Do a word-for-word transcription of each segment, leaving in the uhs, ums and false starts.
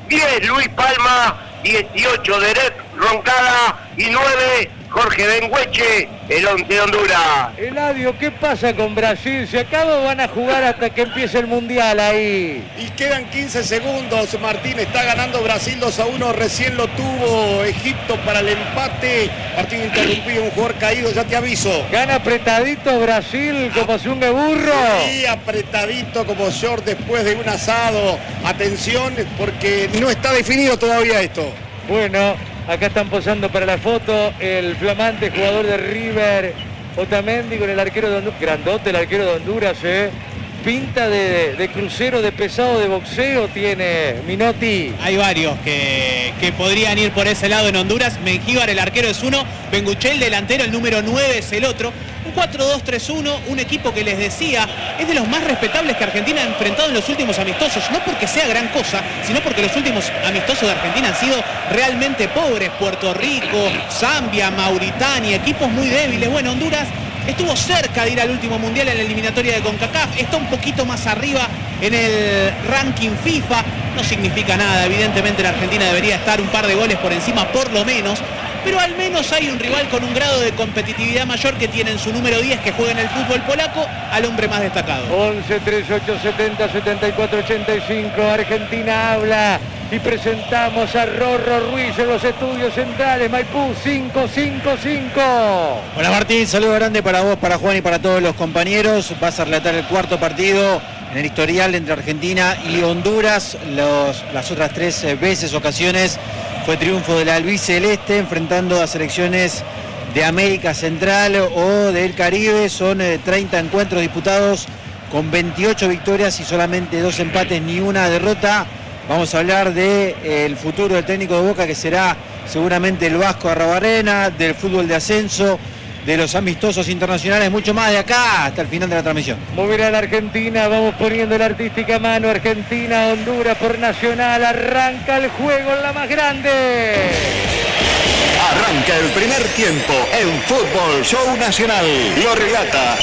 diez Luis Palma, dieciocho Derek Roncada y nueve Jorge Bengueche, el once de Honduras. Eladio, ¿qué pasa con Brasil? ¿Se acaba o van a jugar hasta que empiece el Mundial ahí? Y quedan quince segundos, Martín, está ganando Brasil dos a uno, recién lo tuvo Egipto para el empate. Partido interrumpido, un jugador caído, ya te aviso. Gana apretadito Brasil como zunga burro. Sí, apretadito como short después de un asado. Atención, porque no está definido todavía esto. Bueno, acá están posando para la foto el flamante jugador de River, Otamendi, con el arquero de Honduras. Grandote el arquero de Honduras, ¿eh? Pinta de, de crucero, de pesado, de boxeo tiene Minotti. Hay varios que, que podrían ir por ese lado en Honduras. Mengíbar, el arquero, es uno. Benguechea, el delantero, el número nueve, es el otro. Un cuatro dos tres uno, un equipo que les decía es de los más respetables que Argentina ha enfrentado en los últimos amistosos. No porque sea gran cosa, sino porque los últimos amistosos de Argentina han sido realmente pobres. Puerto Rico, Zambia, Mauritania, equipos muy débiles. Bueno, Honduras estuvo cerca de ir al último mundial en la eliminatoria de CONCACAF. Está un poquito más arriba en el ranking FIFA. No significa nada. Evidentemente la Argentina debería estar un par de goles por encima, por lo menos. Pero al menos hay un rival con un grado de competitividad mayor que tiene en su número diez, que juega en el fútbol polaco, al hombre más destacado. once, treinta y ocho, setenta, setenta y cuatro, ochenta y cinco. Argentina habla y presentamos a Rorro Ruiz en los estudios centrales. Maipú cinco cinco cinco. Hola Martín, saludo grande para vos, para Juan y para todos los compañeros. Vas a relatar el cuarto partido en el historial entre Argentina y Honduras. Los, las otras tres veces, ocasiones, fue triunfo de la albiceleste enfrentando a selecciones de América Central o del Caribe. Son eh, treinta encuentros disputados con veintiocho victorias y solamente dos empates, ni una derrota. Vamos a hablar del de, eh, futuro del técnico de Boca, que será seguramente el Vasco Arrabarrena, del fútbol de ascenso, de los amistosos internacionales, mucho más de acá hasta el final de la transmisión. Moverá la Argentina, vamos poniendo la artística mano. Argentina, Honduras por Nacional, arranca el juego en la más grande. Arranca el primer tiempo en Fútbol Show Nacional. Lo relata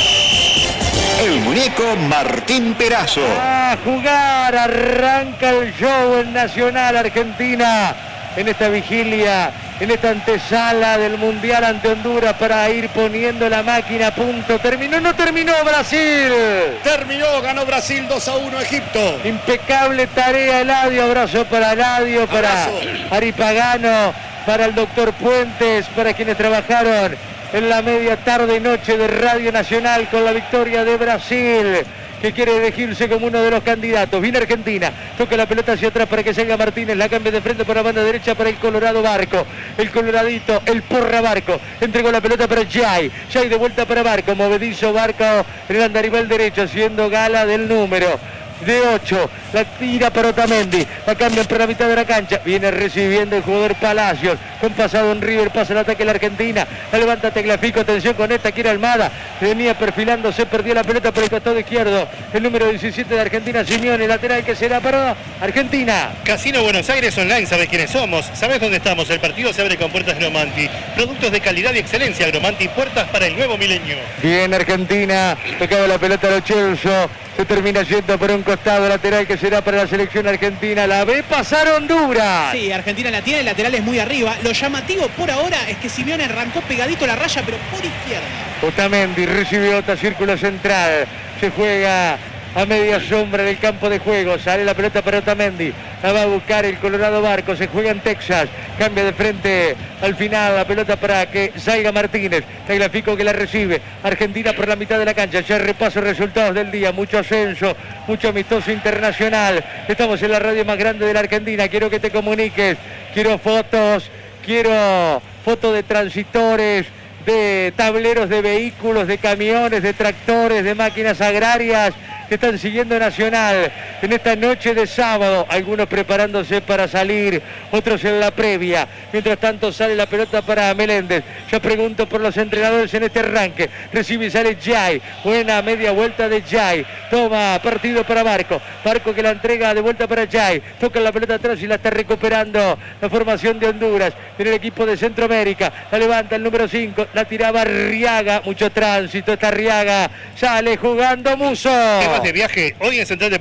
el muñeco Martín Perazo. A jugar, arranca el show en Nacional. Argentina en esta vigilia, en esta antesala del Mundial ante Honduras, para ir poniendo la máquina a punto. Terminó, no terminó Brasil. Terminó, ganó Brasil dos a uno Egipto. Impecable tarea, Eladio. Abrazo para Eladio, para Abrazo. Ari Pagano, para el doctor Puentes, para quienes trabajaron en la media tarde y noche de Radio Nacional con la victoria de Brasil, que quiere elegirse como uno de los candidatos. Viene Argentina, toca la pelota hacia atrás para que salga Martínez, la cambia de frente por la banda derecha para el Colorado Barco, el Coloradito, el Porra Barco, entregó la pelota para Jai, Jai de vuelta para Barco, movedizo Barco en el andarivel derecho, haciendo gala del número de ocho, la tira para Otamendi, la cambian por la mitad de la cancha, viene recibiendo el jugador Palacios, con pasado en River, pasa el ataque a la Argentina, la levanta Teclafico, atención con esta, quiere Almada, venía perfilándose, perdió la pelota por el costado izquierdo, el número diecisiete de Argentina, Simeone, lateral que será para Argentina. Casino Buenos Aires Online, ¿sabes quiénes somos? ¿Sabes dónde estamos? El partido se abre con puertas Gromanti, productos de calidad y excelencia. Gromanti, puertas para el nuevo milenio. Bien Argentina, tocaba la pelota a Lo Celso, se termina yendo por un costado, lateral que será para la selección argentina. La ve pasar Honduras. Sí, Argentina la tiene, el lateral es muy arriba. Lo llamativo por ahora es que Simeone arrancó pegadito a la raya, pero por izquierda. Otamendi recibió otra, círculo central, se juega a media sombra del campo de juego, sale la pelota para Otamendi, la va a buscar el Colorado Barco, se juega en Texas, cambia de frente al final, la pelota para que salga Martínez, Tagliafico que la recibe, Argentina por la mitad de la cancha, ya repaso resultados del día, mucho ascenso, mucho amistoso internacional, estamos en la radio más grande de la Argentina, quiero que te comuniques, quiero fotos, quiero fotos de transitores, de tableros de vehículos, de camiones, de tractores, de máquinas agrarias que están siguiendo Nacional en esta noche de sábado, algunos preparándose para salir, otros en la previa. Mientras tanto sale la pelota para Meléndez. Ya pregunto por los entrenadores en este arranque. Recibe y sale Jai, buena media vuelta de Jai, toma partido para Barco, Barco que la entrega de vuelta para Jai, toca la pelota atrás y la está recuperando la formación de Honduras, en el equipo de Centroamérica, la levanta el número cinco, la tiraba Arriaga, mucho tránsito, está Arriaga, sale jugando Muso. De viaje, hoy en central de pasajes punto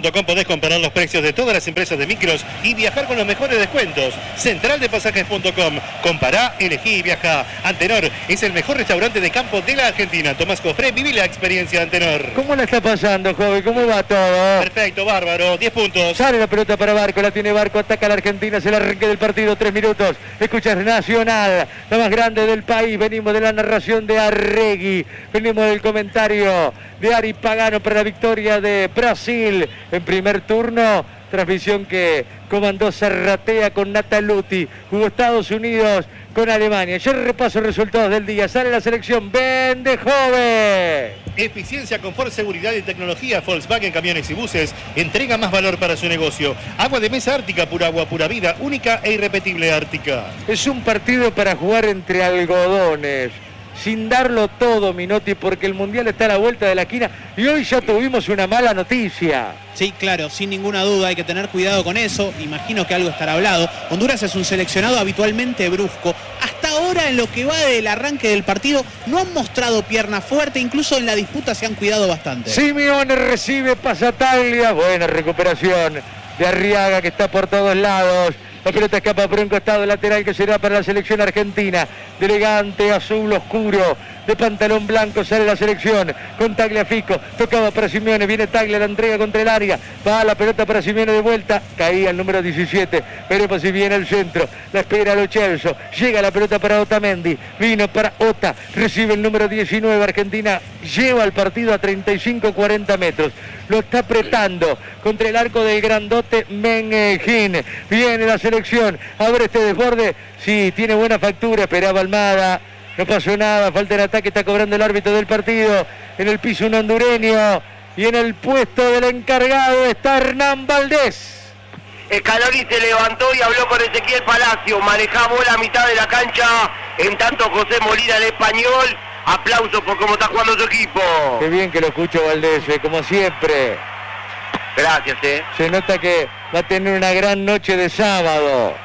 punto com podés comparar los precios de todas las empresas de micros y viajar con los mejores descuentos. central de pasajes punto com. Compará, elegí y viajá. Antenor es el mejor restaurante de campo de la Argentina. Tomás Cofré, viví la experiencia de Antenor. ¿Cómo la está pasando, joven? ¿Cómo va todo? Perfecto, bárbaro. diez puntos. Sale la pelota para Barco, la tiene Barco, ataca a la Argentina, es el arranque del partido, tres minutos. Escuchas Nacional, la más grande del país. Venimos de la narración de Arregui, venimos del comentario de Ari Pagano para la victoria de Brasil en primer turno. Transmisión que comandó Zarratea con Nataluti. Jugó Estados Unidos con Alemania. Ya repaso resultados del día. Sale la selección. Vende joven. Eficiencia, confort, seguridad y tecnología. Volkswagen Camiones y Buses entrega más valor para su negocio. Agua de mesa Ártica, pura agua, pura vida. Única e irrepetible Ártica. Es un partido para jugar entre algodones, sin darlo todo, Minotti, porque el Mundial está a la vuelta de la esquina y hoy ya tuvimos una mala noticia. Sí, claro, sin ninguna duda, hay que tener cuidado con eso. Imagino que algo estará hablado. Honduras es un seleccionado habitualmente brusco. Hasta ahora, en lo que va del arranque del partido, no han mostrado pierna fuerte, incluso en la disputa se han cuidado bastante. Simeone recibe, pasa Taglia, buena recuperación de Arriaga, que está por todos lados. La pelota escapa por un costado lateral que será para la selección argentina. De elegante, azul oscuro, de pantalón blanco sale la selección. Con Tagliafico, tocaba para Simeone, viene Taglia, la entrega contra el área. Va la pelota para Simeone de vuelta, caía el número diecisiete. Veremos si viene el centro, la espera Lo Celso. Llega la pelota para Otamendi, vino para Ota, recibe el número diecinueve. Argentina lleva el partido a treinta y cinco cuarenta metros. Lo está apretando contra el arco del grandote Meneghin. Viene la selección, abre este desborde. Sí, tiene buena factura, esperaba Almada. No pasó nada, falta el ataque, está cobrando el árbitro del partido. En el piso un hondureño. Y en el puesto del encargado está Hernán Valdés. Scaloni se levantó y habló con Ezequiel Palacio. Manejamos la mitad de la cancha. En tanto José Molina, el español. Aplausos por cómo está jugando su equipo. Qué bien que lo escucho, Valdés, eh, como siempre. Gracias, eh. Se nota que va a tener una gran noche de sábado.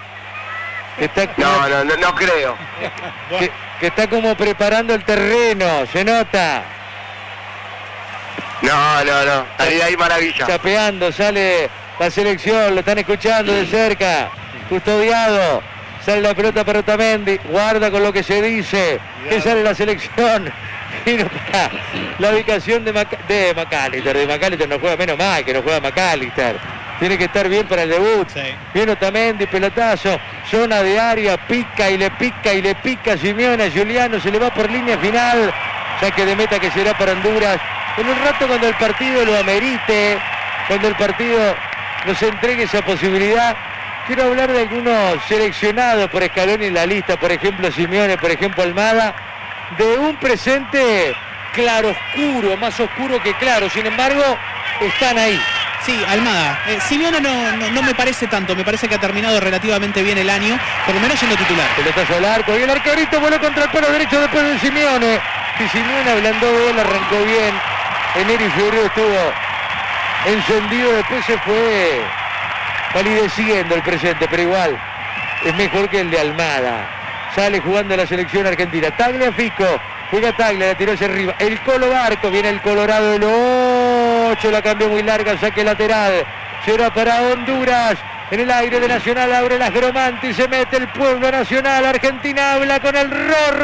Está no, no, no, no creo. Que, que está como preparando el terreno, se nota. No, no, no. Salí ahí maravilla. Chapeando, sale la selección, lo están escuchando de cerca. Custodiado. Sale la pelota para Otamendi, guarda con lo que se dice, que sale la selección. Vino para la ubicación de, Mac de McAllister, de McAllister no juega, menos mal que no juega McAllister. Tiene que estar bien para el debut. Sí. Viene Otamendi, pelotazo, zona de área, pica y le pica y le pica Simeone a Giuliano, se le va por línea final. Saque de meta que será para Honduras. En un rato cuando el partido lo amerite, cuando el partido nos entregue esa posibilidad. Quiero hablar de algunos seleccionados por Scaloni en la lista, por ejemplo Simeone, por ejemplo Almada, de un presente claroscuro, más oscuro que claro, sin embargo, están ahí. Sí, Almada. Eh, Simeone no, no, no me parece tanto, me parece que ha terminado relativamente bien el año, por lo menos siendo titular. Pelotazo al arco y el arquerito voló contra el palo derecho después de Simeone. Y Simeone ablandó de él, arrancó bien. Enero y febrero estuvo encendido, después se fue palideciendo el presente, pero igual es mejor que el de Almada. Sale jugando la selección argentina. Tagliafico, juega Taglia, la tiró hacia arriba. El Colo Barco, viene el Colorado del ocho, la cambió muy larga, saque lateral. Será para Honduras. En el aire de Nacional abre las Gromanti, se mete el pueblo nacional. Argentina habla con el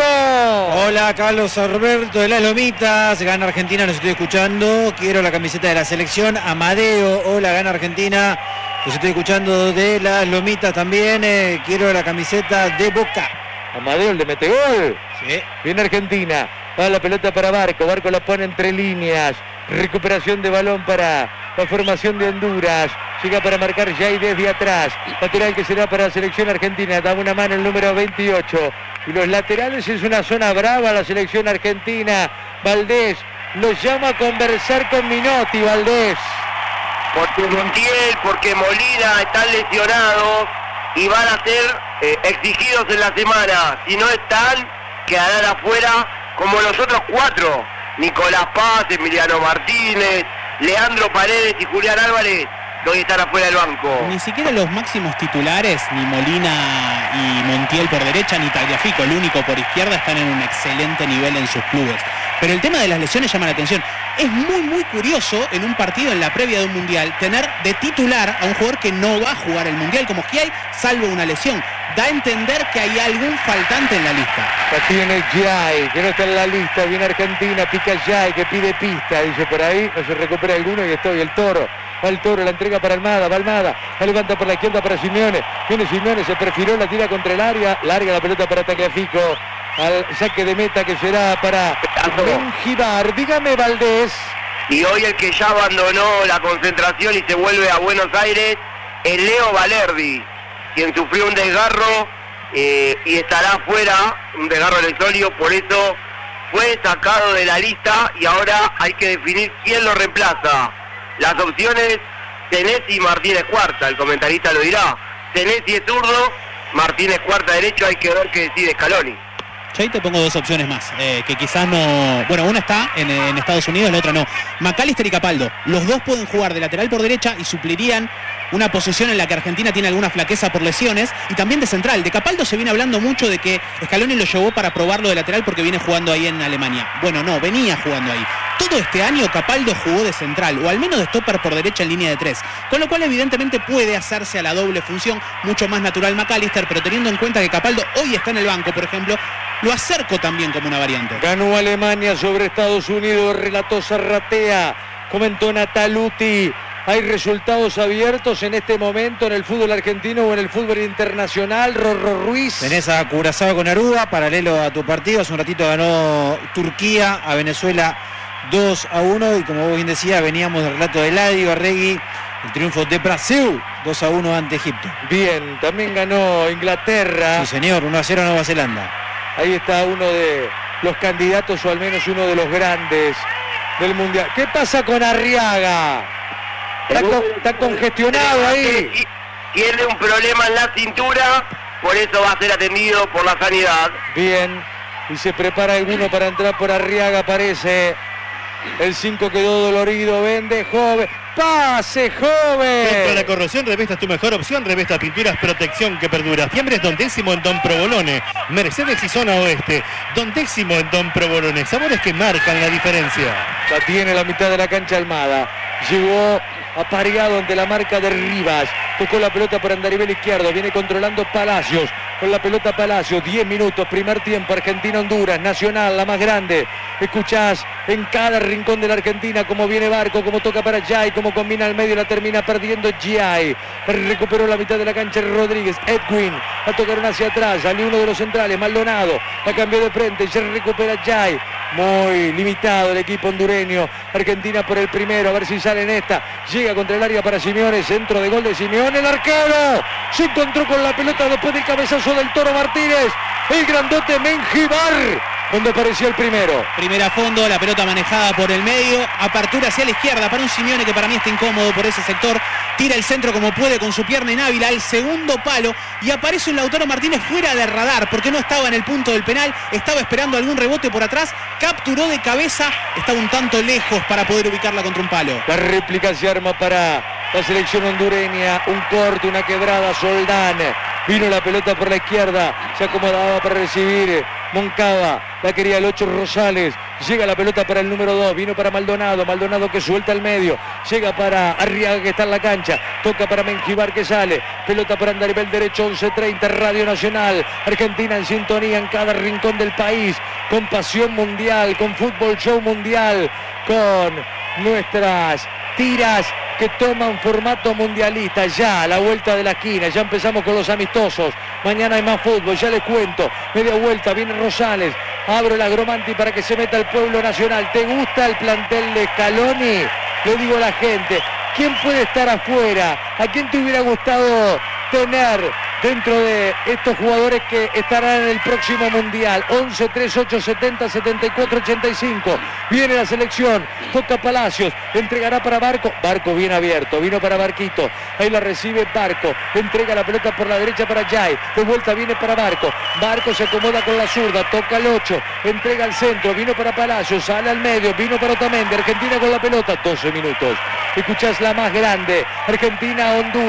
Rorro. Hola, Carlos Alberto de las Lomitas. Gana Argentina, nos estoy escuchando. Quiero la camiseta de la selección. Amadeo, hola, gana Argentina. Los estoy escuchando de las Lomitas también. Eh, quiero la camiseta de Boca. Amadeo, el de Metegol. Sí. Viene Argentina. Va la pelota para Barco. Barco la pone entre líneas. Recuperación de balón para la formación de Honduras. Llega para marcar ya y desde atrás. Lateral que será para la selección argentina. Da una mano el número veintiocho. Y los laterales es una zona brava la selección argentina. Valdés los llama a conversar con Minotti, Valdés. Porque Montiel, porque Molina están lesionados y van a ser eh, exigidos en la semana. Si no están, quedarán afuera como los otros cuatro. Nicolás Paz, Emiliano Martínez, Leandro Paredes y Julián Álvarez, hoy están afuera del banco. Ni siquiera los máximos titulares, ni Molina y Montiel por derecha, ni Tagliafico, el único por izquierda, están en un excelente nivel en sus clubes. Pero el tema de las lesiones llama la atención. Es muy, muy curioso en un partido en la previa de un Mundial tener de titular a un jugador que no va a jugar el Mundial como Giai, salvo una lesión. Da a entender que hay algún faltante en la lista. La tiene Giai, que no está en la lista. Viene Argentina, pica Giai, que pide pista. Dice por ahí, no se recupera alguno y estoy el Toro. Va el Toro, la entrega para Almada, va Almada. La levanta por la izquierda para Simeone. Viene Simeone, se perfiló, la tira contra el área. Larga la pelota para Tagliafico. Al saque de meta que será para Mengíbar. Dígame, Valdés. Y hoy el que ya abandonó la concentración y se vuelve a Buenos Aires es Leo Valerdi, quien sufrió un desgarro eh, y estará fuera, un desgarro del solio, por eso fue sacado de la lista y ahora hay que definir quién lo reemplaza. Las opciones, Senesi y Martínez Cuarta, el comentarista lo dirá. Senesi es zurdo, Martínez Cuarta derecho, hay que ver qué decide Scaloni. Yo ahí te pongo dos opciones más, eh, que quizás no... Bueno, una está en, en Estados Unidos, la otra no. McAllister y Capaldo, los dos pueden jugar de lateral por derecha y suplirían una posición en la que Argentina tiene alguna flaqueza por lesiones, y también de central. De Capaldo se viene hablando mucho de que Scaloni lo llevó para probarlo de lateral porque viene jugando ahí en Alemania. Bueno, no, venía jugando ahí. Todo este año Capaldo jugó de central, o al menos de stopper por derecha en línea de tres, con lo cual evidentemente puede hacerse a la doble función, mucho más natural McAllister, pero teniendo en cuenta que Capaldo hoy está en el banco, por ejemplo, lo acerco también como una variante. Ganó Alemania sobre Estados Unidos, relató Zarratea, comentó Nataluti. Hay resultados abiertos en este momento en el fútbol argentino o en el fútbol internacional. Rorro Ruiz. Tenés a Curazao con Aruba, paralelo a tu partido. Hace un ratito ganó Turquía a Venezuela dos a uno. Y como vos bien decías, veníamos del relato de Eladio Arregui, el triunfo de Brasil dos a uno ante Egipto. Bien, también ganó Inglaterra. Sí, señor, uno a cero a Nueva Zelanda. Ahí está uno de los candidatos, o al menos uno de los grandes del Mundial. ¿Qué pasa con Arriaga? Está, con, está congestionado ahí. Tiene un problema en la cintura, por eso va a ser atendido por la sanidad. Bien, y se prepara alguno para entrar por Arriaga, parece. El cinco quedó dolorido, vende joven. ¡Pase, joven! Contra la corrosión, Revesta es tu mejor opción. Revesta Pinturas, protección que perdura. Fiambres Don Décimo en Don Provolone. Mercedes y Zona Oeste. Don Décimo en Don Provolone. Sabores que marcan la diferencia. La tiene la mitad de la cancha Almada. Llegó apareado ante la marca de Rivas. Tocó la pelota por Andarivel izquierdo. Viene controlando Palacios. Con la pelota Palacios. diez minutos. Primer tiempo. Argentina-Honduras. Nacional, la más grande. Escuchás en cada rincón de la Argentina cómo viene Barco, cómo toca para Giai, cómo combina al medio, la termina perdiendo Giai. Recuperó la mitad de la cancha Rodríguez. Edwin. La tocaron hacia atrás. Salió uno de los centrales. Maldonado. La cambió de frente. Y se recupera Giai. Muy limitado el equipo hondureño. Argentina por el primero. A ver si sale en esta. Llega contra el área para Simeone. Centro de gol de Simeone. El arquero se encontró con la pelota después del cabezazo del Toro Martínez. El grandote Mengíbar, donde apareció el primero. Primera fondo, la pelota manejada por el medio. Apertura hacia la izquierda para un Simeone que para mí está incómodo por ese sector. Tira el centro como puede con su pierna inhábil al segundo palo. Y aparece un Lautaro Martínez fuera de radar porque no estaba en el punto del penal. Estaba esperando algún rebote por atrás. Capturó de cabeza. Estaba un tanto lejos para poder ubicarla contra un palo. La réplica se arma para la selección hondureña. Un corte, una quebrada. Soldán. Vino la pelota por la izquierda. Se acomodaba para recibir Moncada. La quería el ocho Rosales. Llega la pelota para el número dos. Vino para Maldonado. Maldonado que suelta al medio. Llega para Arriaga que está en la cancha. Toca para Mengíbar que sale. Pelota para Andarivel derecho. once treinta Radio Nacional. Argentina en sintonía en cada rincón del país. Con pasión mundial. Con fútbol show mundial. Con nuestras tiras que toman formato mundialista. Ya a la vuelta de la esquina. Ya empezamos con los amistosos. Mañana hay más fútbol. Ya les cuento. Media vuelta. Viene Rosales. Abro la Gromanti para que se meta el pueblo nacional. ¿Te gusta el plantel de Scaloni? Le digo a la gente. ¿Quién puede estar afuera? ¿A quién te hubiera gustado tener dentro de estos jugadores que estarán en el próximo mundial? once, treinta y ocho, setenta, setenta y cuatro, ochenta y cinco. Viene la selección. Toca Palacios. Entregará para Barco. Barco bien abierto. Vino para Barquito. Ahí la recibe Barco. Entrega la pelota por la derecha para Giai. De vuelta viene para Barco. Barco se acomoda con la zurda. Toca el ocho. Entrega al centro. Vino para Palacios. Sale al medio. Vino para Otamendi. Argentina con la pelota. doce minutos. Escuchás la más grande. Argentina, Honduras.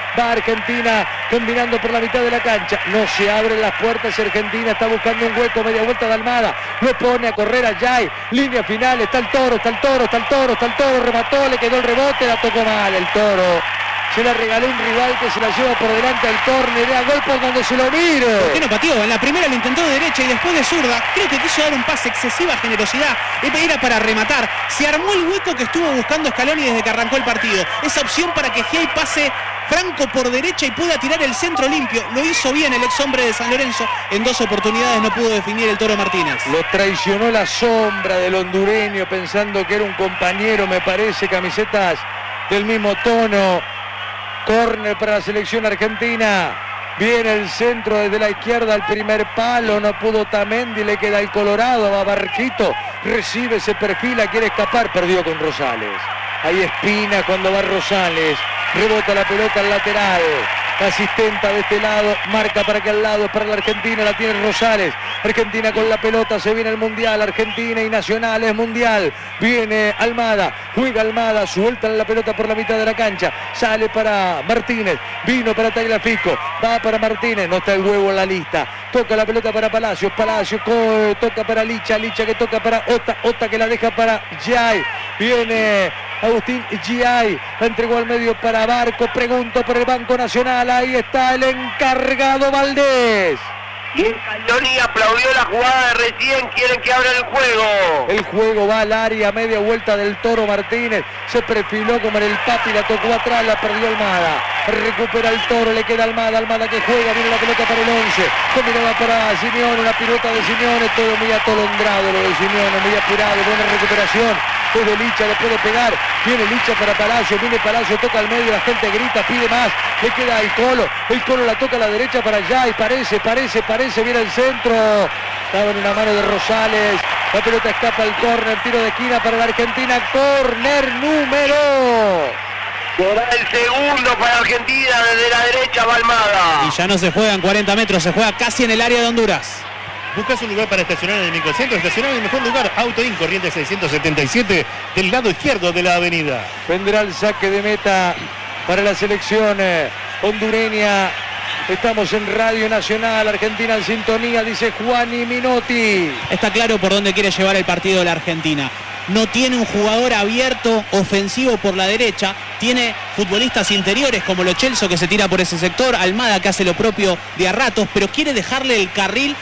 Va Argentina combinando por la mitad de la cancha. No se abren las puertas. Argentina está buscando un hueco. Media vuelta de Almada. Lo pone a correr a Yay. Línea final. Está el Toro, está el Toro, está el Toro, está el Toro. Remató, le quedó el rebote. La tocó mal el Toro. Se la regaló un rival que se la lleva por delante al córner. Da gol por donde se lo mire. ¿Por qué no pateó? En la primera lo intentó de derecha y después de zurda. Creo que quiso dar un pase, excesiva generosidad. Era para rematar. Se armó el hueco que estuvo buscando Scaloni desde que arrancó el partido. Esa opción para que Giai pase franco por derecha y pueda tirar el centro limpio. Lo hizo bien el ex hombre de San Lorenzo. En dos oportunidades no pudo definir el Toro Martínez. Lo traicionó la sombra del hondureño pensando que era un compañero, me parece, camisetas del mismo tono. Córner para la selección argentina. Viene el centro desde la izquierda al primer palo. No pudo Tamendi, le queda el Colorado. Va Barquito, recibe, se perfila, quiere escapar. Perdió con Rosales. Ahí Espina cuando va Rosales. Rebota la pelota al lateral. La asistenta de este lado, marca para que al lado, es para la Argentina, la tiene Rosales. Argentina con la pelota, se viene el Mundial, Argentina y Nacional es Mundial. Viene Almada, juega Almada, suelta la pelota por la mitad de la cancha. Sale para Martínez, vino para Tagliafico, va para Martínez, no está el huevo en la lista. Toca la pelota para Palacios, Palacios toca para Licha, Licha que toca para Ota, Ota que la deja para Giai. Viene Agustín Giai, la entregó al medio para Barco, pregunto por el Banco Nacional, ahí está el encargado Valdés. Y Scaloni aplaudió la jugada de recién, quieren que abra el juego. El juego va al área, media vuelta del Toro Martínez, se perfiló como en el Papi, la tocó atrás, la perdió Almada. Recupera el Toro, le queda Almada, Almada que juega, viene la pelota para el once, combinada para Simeone, una pilota de Simeone, todo muy atolondrado lo de Simeone, muy apurado, buena recuperación. Desde Licha, después de pegar, viene Licha para Palacio, viene Palacio, toca al medio, la gente grita, pide más, le queda el Colo, el Colo la toca a la derecha para allá y parece, parece, parece, viene el centro, estaba en una mano de Rosales, la pelota escapa al córner, tiro de esquina para la Argentina, córner número... Será el segundo para Argentina, desde la derecha va Almada. Y ya no se juega en cuarenta metros, se juega casi en el área de Honduras. ¿Buscas un lugar para estacionar en el microcentro? Estacionar en el mejor lugar. Autoin, corriente seiscientos setenta y siete, del lado izquierdo de la avenida. Vendrá el saque de meta para la selección eh, hondureña. Estamos en Radio Nacional, Argentina en sintonía, dice Juani Minotti. Está claro por dónde quiere llevar el partido la Argentina. No tiene un jugador abierto, ofensivo por la derecha. Tiene futbolistas interiores como Lo Celso que se tira por ese sector. Almada que hace lo propio de a ratos, pero quiere dejarle el carril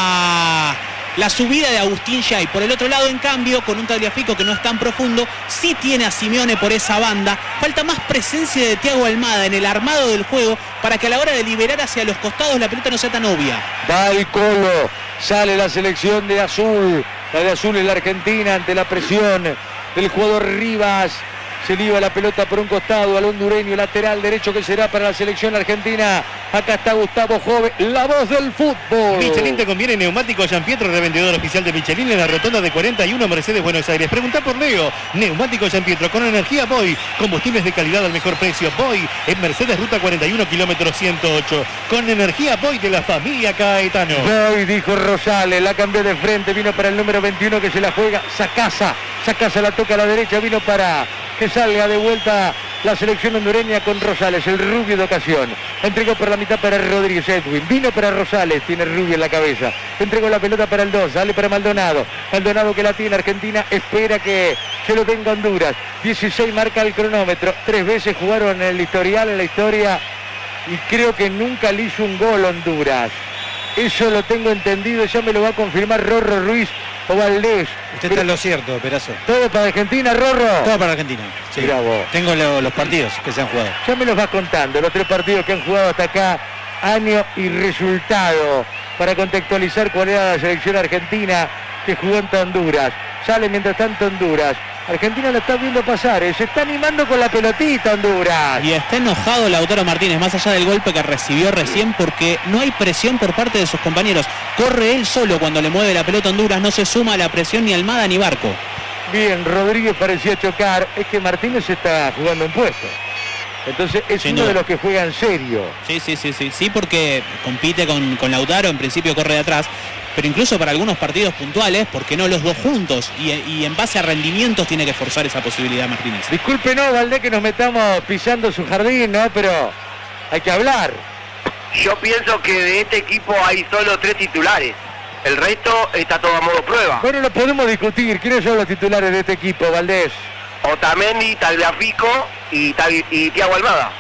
a la subida de Agustín Giai. Por el otro lado, en cambio, con un Tagliafico que no es tan profundo, sí tiene a Simeone por esa banda. Falta más presencia de Thiago Almada en el armado del juego para que a la hora de liberar hacia los costados la pelota no sea tan obvia. Va el Colo, sale la selección de azul. La de azul es la Argentina ante la presión del jugador Rivas. Se liba la pelota por un costado al hondureño, lateral derecho que será para la selección argentina. Acá está Gustavo Jove, la voz del fútbol. Michelin te conviene neumático Gianpietro, revendedor oficial de Michelin en la rotonda de cuarenta y uno Mercedes, Buenos Aires. Pregunta por Leo. Neumático Gianpietro con energía Boy. Combustibles de calidad al mejor precio. Boy en Mercedes, ruta cuarenta y uno, kilómetro ciento ocho. Con energía Boy de la familia Caetano. Boy, dijo Rosales, la cambió de frente, vino para el número veintiuno que se la juega. Sacasa, Sacasa la toca a la derecha, vino para que salga de vuelta la selección hondureña con Rosales, el rubio de ocasión. Entregó por la mitad para Rodríguez Edwin, vino para Rosales, tiene rubio en la cabeza. Entregó la pelota para el dos, sale para Maldonado. Maldonado que la tiene Argentina, espera que se lo tenga Honduras. dieciséis marca el cronómetro, tres veces jugaron en el historial, en la historia, y creo que nunca le hizo un gol Honduras. Eso lo tengo entendido, ya me lo va a confirmar Rorro Ruiz o Valdés. Usted está en lo cierto, Perazo. ¿Todo para Argentina, Rorro? Todo para Argentina. Sí. Mirá vos. Tengo lo, los partidos que se han jugado. Ya me los vas contando, los tres partidos que han jugado hasta acá, año y resultado, para contextualizar cuál era la selección argentina que jugó ante Honduras. Sale mientras tanto Honduras. Argentina lo está viendo pasar, ¿eh? Se está animando con la pelotita Honduras. Y está enojado Lautaro Martínez, más allá del golpe que recibió recién, porque no hay presión por parte de sus compañeros. Corre él solo cuando le mueve la pelota a Honduras, no se suma a la presión ni Almada ni Barco. Bien, Rodríguez parecía chocar, es que Martínez está jugando en puesto. Entonces es Sin uno duda. de los que juega en serio. Sí, sí, sí, sí, sí, porque compite con, con Lautaro, en principio corre de atrás, pero incluso para algunos partidos puntuales, ¿por qué no los dos juntos? Y, y en base a rendimientos tiene que forzar esa posibilidad Martínez. Discúlpenos, Valdés, que nos metamos pisando su jardín, ¿no? Pero hay que hablar. Yo pienso que de este equipo hay solo tres titulares. El resto está todo a modo prueba. Bueno, lo podemos discutir. ¿Quiénes son los titulares de este equipo, Valdés? Otamendi, Tagliafico y, y Thiago Almada.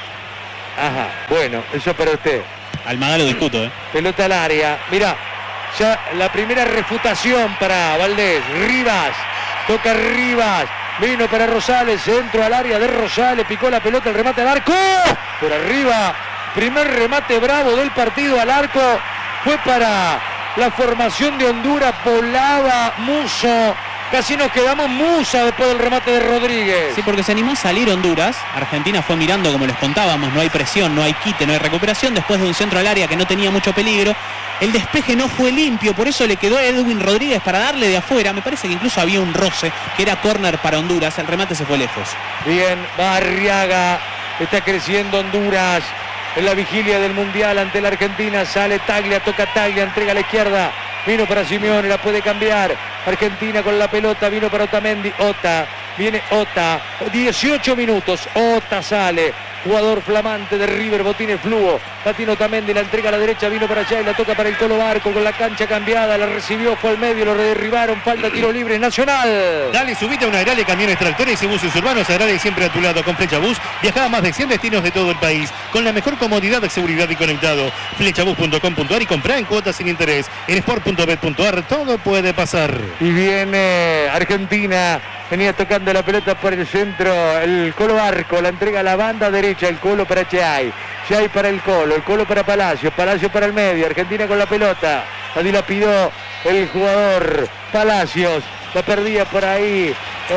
Ajá, bueno, eso para usted. Almada lo discuto, ¿eh? Pelota al área. Mira, ya la primera refutación para Valdés. Rivas, toca Rivas. Vino para Rosales, centro al área de Rosales. Picó la pelota, el remate al arco. Por arriba, primer remate bravo del partido al arco. Fue para la formación de Honduras. Volaba Muso. Casi nos quedamos musa después del remate de Rodríguez. Sí, porque se animó a salir Honduras. Argentina fue mirando, como les contábamos, no hay presión, no hay quite, no hay recuperación. Después de un centro al área que no tenía mucho peligro, el despeje no fue limpio, por eso le quedó a Edwin Rodríguez para darle de afuera. Me parece que incluso había un roce, que era córner para Honduras. El remate se fue lejos. Bien, Barriaga. Está creciendo Honduras en la vigilia del Mundial ante la Argentina. Sale Taglia, toca Taglia, entrega a la izquierda. Vino para Simeone, la puede cambiar. Argentina con la pelota, vino para Otamendi. Ota, viene Ota. dieciocho minutos, Ota sale. Jugador flamante de River, Botines Fluo. Latino Otamendi, la entrega a la derecha, vino para allá y la toca para el Colo Barco con la cancha cambiada. La recibió, fue al medio, lo derribaron. Falta, tiro libre, Nacional. Dale, subite a una Agrale, camiones, tractores y buses urbanos. Agrale siempre a tu lado con Flecha Bus. Viaja a más de cien destinos de todo el país con la mejor comodidad, seguridad y conectado. Flechabus punto com punto ar y comprá en cuotas sin interés. En sport punto bet punto ar todo puede pasar. Y viene Argentina. Venía tocando la pelota por el centro, el Colo Barco, la entrega a la banda derecha, el Colo para Chay, Chay para el Colo, el Colo para Palacio, Palacio para el medio, Argentina con la pelota, la dilapidó el jugador Palacios, la perdía por ahí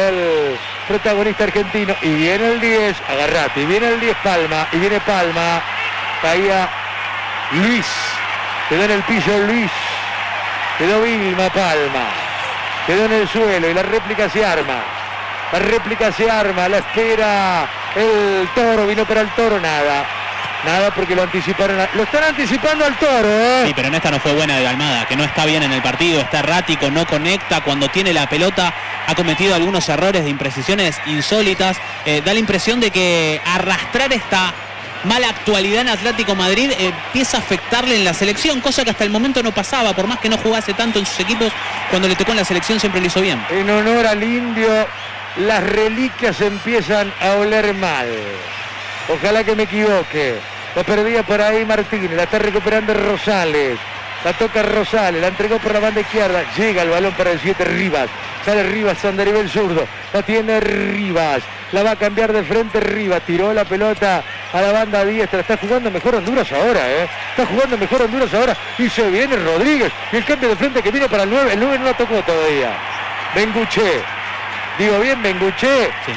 el protagonista argentino, y viene el diez, agarrate, y viene el diez Palma, y viene Palma, caía Luis, quedó en el piso Luis, quedó Vilma Palma. Quedó en el suelo y la réplica se arma. La réplica se arma, la espera el Toro, vino para el Toro, nada. Nada porque lo anticiparon, a, lo están anticipando al Toro, ¿eh? Sí, pero en esta no fue buena de Almada, que no está bien en el partido, está errático, no conecta, cuando tiene la pelota ha cometido algunos errores de imprecisiones insólitas. Eh, da la impresión de que arrastrar esta mala actualidad en Atlético Madrid eh, empieza a afectarle en la selección, cosa que hasta el momento no pasaba, por más que no jugase tanto en sus equipos, cuando le tocó en la selección siempre lo hizo bien. En honor al Indio, las reliquias empiezan a oler mal. Ojalá que me equivoque. La perdía por ahí Martínez, la está recuperando Rosales. La toca Rosales, la entregó por la banda izquierda. Llega el balón para el siete Rivas. Sale Rivas, a nivel zurdo. La tiene Rivas. La va a cambiar de frente Rivas. Tiró la pelota a la banda diestra. Está jugando mejor Honduras ahora, ¿eh? Está jugando mejor Honduras ahora. Y se viene Rodríguez. Y el cambio de frente que viene para el nueve. El nueve no la tocó todavía. Benguché. Digo bien, Benguché. Sí.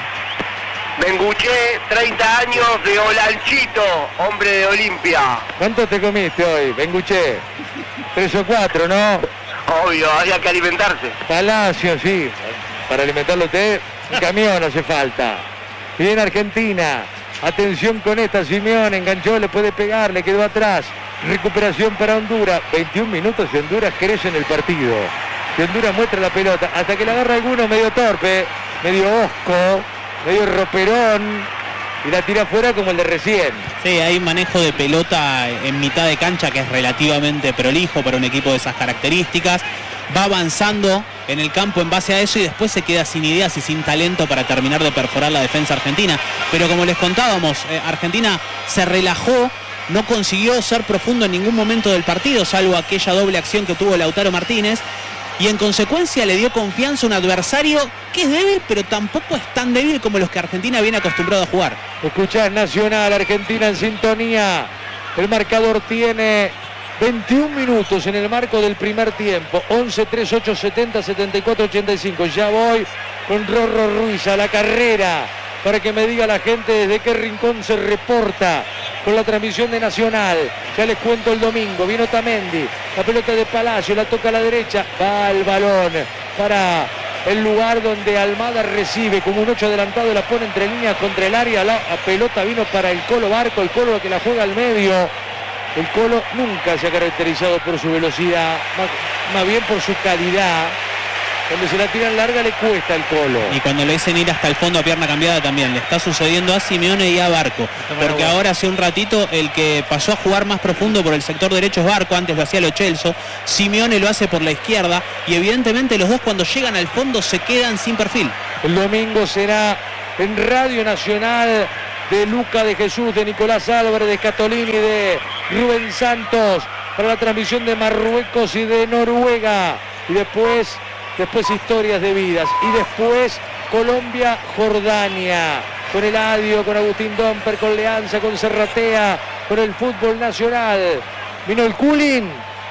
Benguché, treinta años de Olanchito, hombre de Olimpia. ¿Cuánto te comiste hoy, Benguché? Tres o cuatro, ¿no? Obvio, había que alimentarse. Palacio, sí. Para alimentarlo usted, un camión hace falta. Y viene Argentina. Atención con esta, Simeone enganchó, le puede pegar, le quedó atrás. Recuperación para Honduras. veintiún minutos y Honduras crece en el partido. Y Honduras muestra la pelota. Hasta que la agarra alguno medio torpe, medio osco, medio roperón. Y la tira afuera como el de recién. Sí, hay manejo de pelota en mitad de cancha que es relativamente prolijo para un equipo de esas características. Va avanzando en el campo en base a eso y después se queda sin ideas y sin talento para terminar de perforar la defensa argentina. Pero como les contábamos, eh, Argentina se relajó, no consiguió ser profundo en ningún momento del partido, salvo aquella doble acción que tuvo Lautaro Martínez. Y en consecuencia le dio confianza a un adversario que es débil, pero tampoco es tan débil como los que Argentina viene acostumbrado a jugar. Escuchás, Nacional, Argentina en sintonía. El marcador tiene veintiún minutos en el marco del primer tiempo. once, tres, ocho, setenta, setenta y cuatro, ochenta y cinco. Ya voy con Rorro Ruiz a la carrera para que me diga la gente desde qué rincón se reporta con la transmisión de Nacional. Ya les cuento el domingo. Vino Otamendi, la pelota de Palacio, la toca a la derecha, va el balón para el lugar donde Almada recibe como un ocho adelantado, la pone entre líneas contra el área. La pelota vino para el Colo Barco, el Colo que la juega al medio. El Colo nunca se ha caracterizado por su velocidad, más, más bien por su calidad. Cuando se la tiran larga le cuesta el Colo. Y cuando le dicen ir hasta el fondo a pierna cambiada también. Le está sucediendo a Simeone y a Barco. Porque ahora hace un ratito el que pasó a jugar más profundo por el sector derecho es Barco. Antes lo hacía Lo Celso. Simeone lo hace por la izquierda. Y evidentemente los dos cuando llegan al fondo se quedan sin perfil. El domingo será en Radio Nacional de Luca de Jesús, de Nicolás Álvarez, de Scatolini, de Rubén Santos, para la transmisión de Marruecos y de Noruega. Y después, después historias de vidas. Y después Colombia, Jordania. Con Eladio, con Agustín Domper, con Leanza, con Serratea, con el fútbol nacional. Vino el Culín.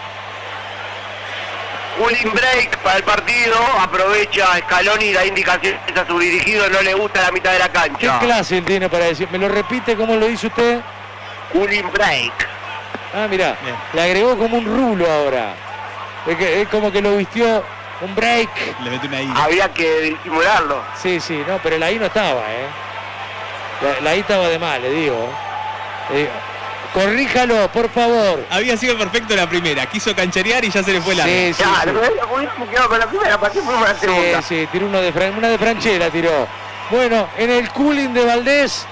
Cooling break para el partido, aprovecha Scaloni y da indicaciones a su dirigido, no le gusta la mitad de la ¿Qué cancha. clase tiene para decir? ¿Me lo repite cómo lo dice usted? Cooling break. Ah, mirá, le agregó como un rulo ahora. Es, que, es como que lo vistió un break. Le mete una I. Había que disimularlo. Sí, sí, no, pero la I no estaba, ¿eh? La, la I estaba de mal, le digo. Le digo. Corríjalo, por favor. Había sido perfecto la primera. Quiso cancherear y ya se le fue la. Sí, sí, Claro, sí. pero hubiéramos quedado con la primera, ¿para qué fuimos a la segunda? Sí, sí, tiró uno de Fran- una de Franchella tiró. Bueno, en el cooling de Valdés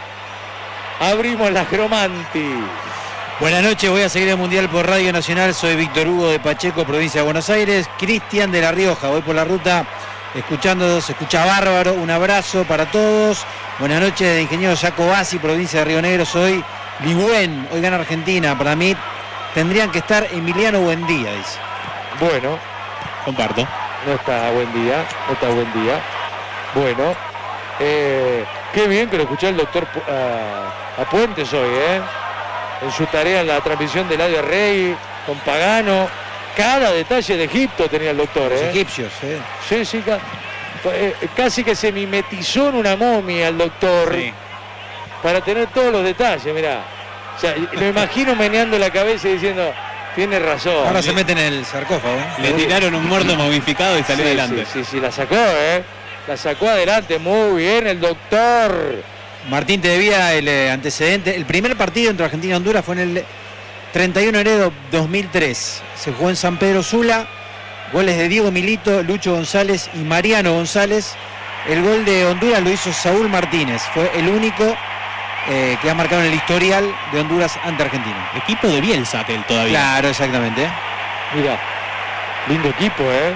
abrimos la Cromanti. Buenas noches, voy a seguir el Mundial por Radio Nacional. Soy Víctor Hugo de Pacheco, provincia de Buenos Aires. Cristian de La Rioja, voy por la ruta escuchándolos, se escucha bárbaro. Un abrazo para todos. Buenas noches de Ingeniero Jaco Bassi, provincia de Río Negro. Soy Ligüen, hoy gana Argentina. Para mí tendrían que estar Emiliano Buendía, dice. Bueno, Comparto. no está buen día, no está buen día. Bueno, eh, qué bien que lo escuché el doctor Pu- a, a Puentes hoy, ¿eh? En su tarea en la transmisión de Eladio Rey, con Pagano. Cada detalle de Egipto tenía el doctor, Los ¿eh? egipcios, ¿eh? Sí, sí, ca- eh, casi que se mimetizó en una momia el doctor. Sí. Para tener todos los detalles, mirá. O sea, lo imagino meneando la cabeza y diciendo, tiene razón. Ahora se meten en el sarcófago, ¿eh? Le tiraron un muerto momificado y salió Sí, adelante. Sí, sí, sí, la sacó, ¿eh? La sacó adelante, muy bien el doctor. Martín, te debía el eh, antecedente. El primer partido entre Argentina y Honduras fue en el treinta y uno de enero de dos mil tres. Se jugó en San Pedro Sula. Goles de Diego Milito, Lucho González y Mariano González. El gol de Honduras lo hizo Saúl Martínez. Fue el único eh, que ha marcado en el historial de Honduras ante Argentina. Equipo de Bielsa aquel todavía. Claro, exactamente. Mira, lindo equipo, ¿eh?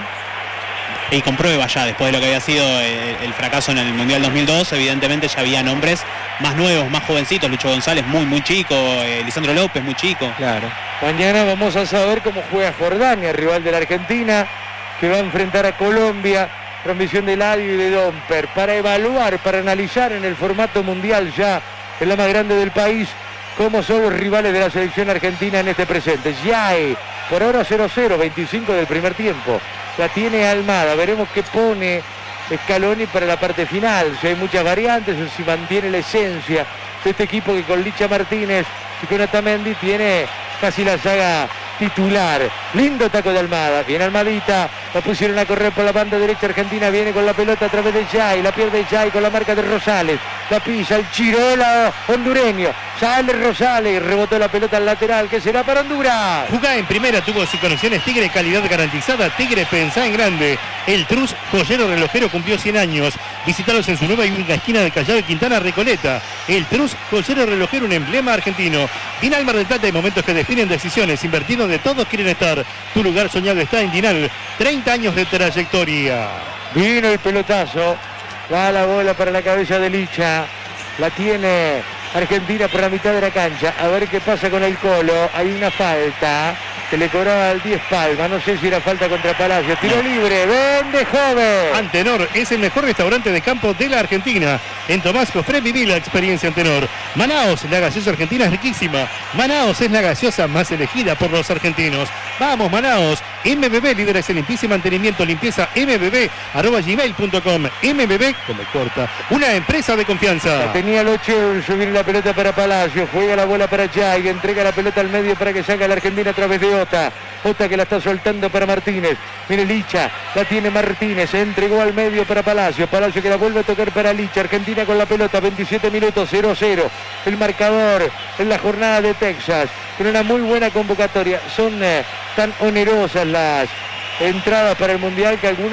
Y comprueba ya, después de lo que había sido el, el fracaso en el Mundial dos mil dos, evidentemente ya había nombres más nuevos, más jovencitos. Lucho González muy, muy chico, eh, Lisandro López muy chico. Claro. Mañana vamos a saber cómo juega Jordania, rival de la Argentina, que va a enfrentar a Colombia. Transmisión de Eladio y de Domper, para evaluar, para analizar en el formato mundial ya, en la más grande del país, cómo son los rivales de la selección argentina en este presente. Ya hay, por ahora cero cero, veinticinco del primer tiempo. La tiene Almada, veremos qué pone Scaloni para la parte final, si hay muchas variantes o si mantiene la esencia de este equipo que con Licha Martínez y con Otamendi tiene casi la saga titular. Lindo taco de Almada, viene Almadita, la pusieron a correr por la banda derecha. Argentina viene con la pelota a través de Jai, la pierde Jai con la marca de Rosales, la pisa el Chirola hondureño, sale Rosales, rebotó la pelota al lateral, que será para Honduras. Jugá en primera, tuvo sin conexiones Tigre, calidad garantizada. Tigre, pensá en grande. El Trus Joyero Relojero cumplió cien años. Visitalos en su nueva y única esquina de Callao y Quintana, Recoleta. El Trus Joyero Relojero, un emblema argentino. Dinal Mar del Plata, hay momentos que definen decisiones. Invertir donde todos quieren estar. Tu lugar soñado está en Dinal. treinta años de trayectoria. Vino el pelotazo, va la bola para la cabeza de Licha, la tiene Argentina por la mitad de la cancha, a ver qué pasa con el Colo. Hay una falta, se le cobraba al diez Palma, no sé si era falta contra Palacio, tiro libre, vende joven. Antenor es el mejor restaurante de campo de la Argentina. En Tomás Cofré viví la experiencia Antenor. Manaos, la gaseosa argentina es riquísima. Manaos es la gaseosa más elegida por los argentinos. Vamos, Manaos. M B B, líderes en limpieza y mantenimiento, limpieza mbb arroba gmail punto com. M B B, como corta, una empresa de confianza. La tenía Lochero, viene la pelota para Palacio, juega la bola para Jai, entrega la pelota al medio para que salga la Argentina a través de Ota. Ota que la está soltando para Martínez. Mire Licha, la tiene Martínez, se entregó al medio para Palacio. Palacio que la vuelve a tocar para Licha. Argentina con la pelota, veintisiete minutos, cero cero. El marcador en la jornada de Texas, con una muy buena convocatoria. Son eh, tan onerosas las entradas para el Mundial que algunos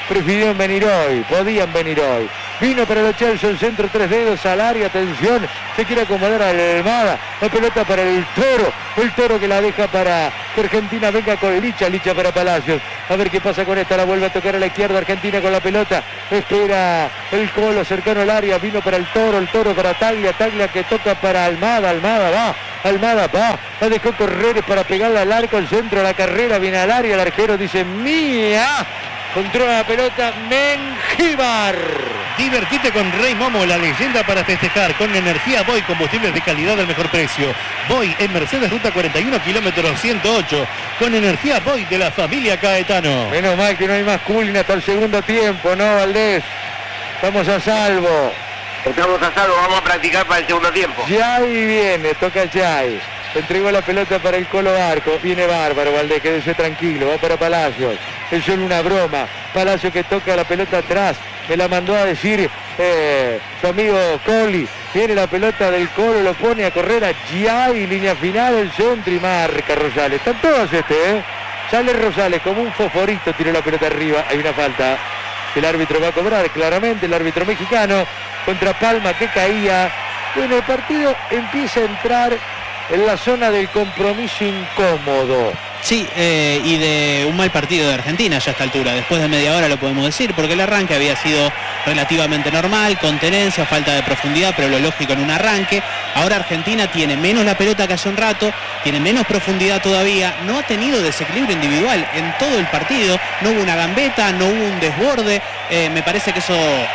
prefirieron venir hoy, podían venir hoy. Vino para el Chelsea, el centro, tres dedos al área, atención, se quiere acomodar a Almada, la pelota para el Toro, el Toro que la deja para que Argentina venga con Licha, Licha para Palacios, a ver qué pasa con esta, la vuelve a tocar a la izquierda, Argentina con la pelota, espera el Colo cercano al área, vino para el Toro, el Toro para Taglia, Taglia que toca para Almada, Almada va, Almada va, la dejó correr para pegarla al arco, el centro, la carrera, viene al área, el arquero dice mía, controla la pelota Mengíbar. Divertite con Rey Momo, la leyenda para festejar. Con energía Boy, combustibles de calidad al mejor precio. Boy en Mercedes, ruta cuarenta y uno, kilómetros ciento ocho. Con energía Boy de la familia Caetano. Menos mal que no hay más cooling hasta el segundo tiempo, ¿no, Valdés? Estamos a salvo. Estamos a salvo, vamos a practicar para el segundo tiempo. Yay viene, toca Yay. Entregó la pelota para el Colo Barco. Viene bárbaro, Valdés, quédese tranquilo. Va para Palacios. Es solo una broma. Palacios que toca la pelota atrás. Me la mandó a decir eh, su amigo Coli. Viene la pelota del Colo, lo pone a correr a Yay. Línea final, el centro y marca Rosales. Están todos este, ¿eh? Sale Rosales como un fosforito, tiró la pelota arriba. Hay una falta. El árbitro va a cobrar claramente. El árbitro mexicano contra Palma que caía. Bueno, el partido empieza a entrar en la zona del compromiso incómodo. Sí, eh, y de un mal partido de Argentina ya a esta altura. Después de media hora lo podemos decir, porque el arranque había sido relativamente normal, con tenencia, falta de profundidad, pero lo lógico en un arranque. Ahora Argentina tiene menos la pelota que hace un rato, tiene menos profundidad todavía, no ha tenido desequilibrio individual en todo el partido, no hubo una gambeta, no hubo un desborde, eh, me parece que eso,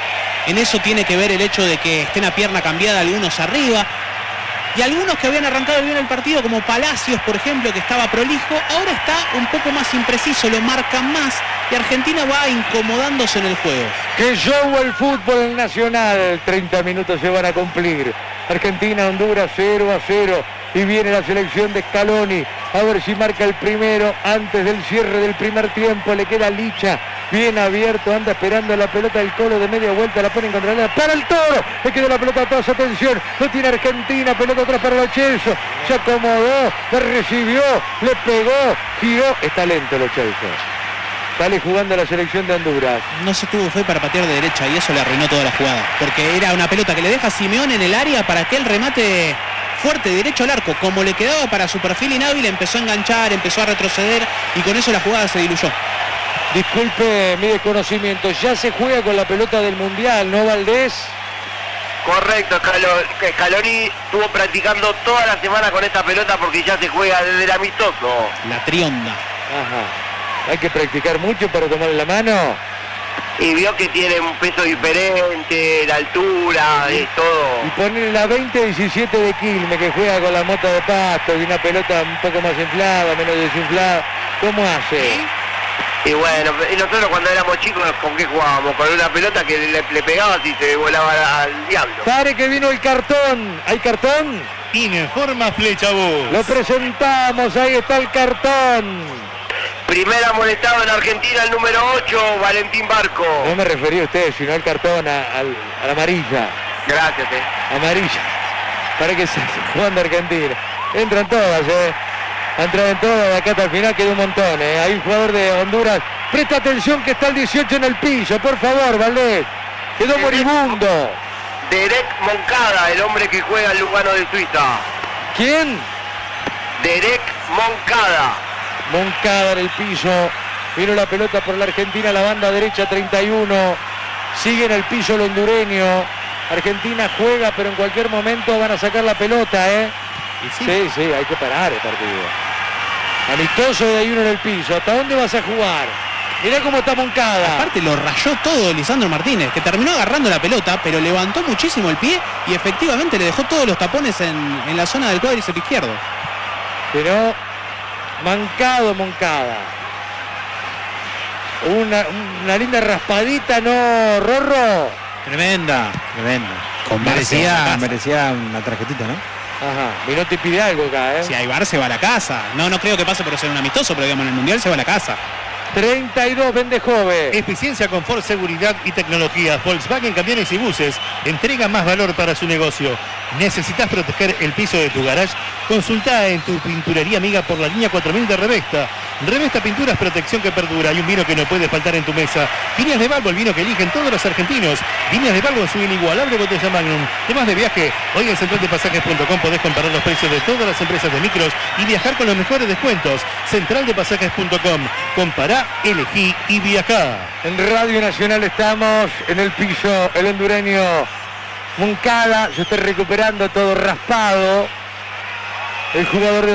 en eso tiene que ver el hecho de que estén a pierna cambiada algunos arriba. Y algunos que habían arrancado bien el partido, como Palacios, por ejemplo, que estaba prolijo, ahora está un poco más impreciso, lo marcan más y Argentina va incomodándose en el juego. Que show el fútbol nacional, treinta minutos se van a cumplir. Argentina, Honduras, cero a cero. Y viene la selección de Scaloni, a ver si marca el primero antes del cierre del primer tiempo. Le queda Licha, bien abierto, anda esperando la pelota del Colo de media vuelta, la pone en contra la para el Toro, le quedó la pelota a toda su atención, no tiene Argentina, pelota atrás para los Chelsea, se acomodó, le recibió, le pegó, giró, está lento los Chelsea. Sale jugando la selección de Honduras. No se tuvo fe para patear de derecha y eso le arruinó toda la jugada, porque era una pelota que le deja a Simeone en el área para que él remate fuerte derecho al arco, como le quedaba para su perfil inhábil, empezó a enganchar, empezó a retroceder y con eso la jugada se diluyó. Disculpe mi desconocimiento, ya se juega con la pelota del Mundial, ¿no, Valdés? Correcto, Scaloni estuvo practicando toda la semana con esta pelota porque ya se juega desde el amistoso. La trionda. Ajá. Hay que practicar mucho para tomar la mano. Y vio que tiene un peso diferente, la altura, y todo. Y ponerle la veinte diecisiete de Quilmes, que juega con la mota de pasto y una pelota un poco más inflada, menos desinflada. ¿Cómo hace? Y bueno, y nosotros cuando éramos chicos, ¿con qué jugábamos? Con una pelota que le, le pegabas y se volaba al diablo. Pare que vino el cartón. ¿Hay cartón? Informa Flecha Bus. Lo presentamos, ahí está el cartón. Primer amonestado en Argentina, el número ocho, Valentín Barco. No me refería a usted, sino al cartón, a, a, a la amarilla. Gracias, eh. Amarilla. Para que se jugando Argentina. Entran todas, eh. Entran en todas, de acá hasta el final quedó un montón, eh. Hay un jugador de Honduras. Presta atención que está el dieciocho en el piso, por favor, Valdés. Quedó moribundo. Derek Moncada, el hombre que juega en Lugano de Suiza. ¿Quién? Derek Moncada. Moncada en el piso, vino la pelota por la Argentina, la banda derecha treinta y uno, sigue en el piso el hondureño, Argentina juega pero en cualquier momento van a sacar la pelota, ¿eh? ¿Y sí? sí, sí, hay que parar el partido. Amistoso de ahí uno en el piso, ¿hasta dónde vas a jugar? Mirá cómo está Moncada. Aparte lo rayó todo Lisandro Martínez, que terminó agarrando la pelota, pero levantó muchísimo el pie y efectivamente le dejó todos los tapones en, en la zona del cuádriceps izquierdo. Pero mancado Moncada. Una, una linda raspadita, ¿no, Rorro? Tremenda, tremenda. Con merecía, merecía una tarjetita, ¿no? Ajá, Menotti pide algo acá, ¿eh? Si hay bar se va a la casa. No, no creo que pase por ser un amistoso, pero digamos en el Mundial se va a la casa. treinta y dos vende joven. Eficiencia, confort, seguridad y tecnología. Volkswagen Camiones y Buses entrega más valor para su negocio. ¿Necesitas proteger el piso de tu garage? Consulta en tu pinturería amiga por la línea cuatro mil de Revesta. Revesta Pinturas, protección que perdura y un vino que no puede faltar en tu mesa. Viñas de Balbo, el vino que eligen todos los argentinos. Viñas de Balbo, su inigualable botella Magnum. Temas de viaje, hoy en central de pasajes punto com podés comparar los precios de todas las empresas de micros y viajar con los mejores descuentos. central de pasajes punto com. Compará, elegí y viajá. En Radio Nacional estamos en el piso, el hondureño Moncada se está recuperando, todo raspado. El jugador de